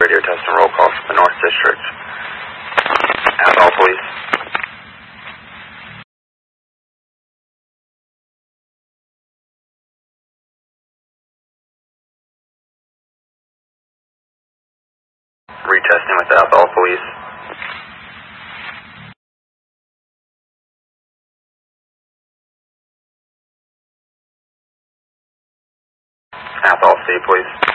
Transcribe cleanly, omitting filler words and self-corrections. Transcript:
Radio test and roll call from the North District. Athol Police. Retesting with the Athol Police. Athol State Police.